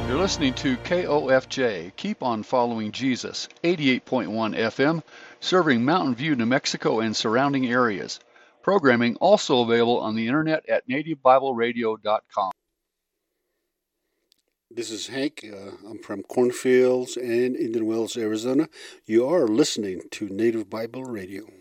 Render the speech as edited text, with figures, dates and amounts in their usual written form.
You're listening to KOFJ, Keep on Following Jesus, 88.1 FM, serving Mountain View, New Mexico and surrounding areas. Programming also available on the internet at nativebibleradio.com. This is Hank. I'm from Cornfields and Indian Wells, Arizona. You are listening to Native Bible Radio.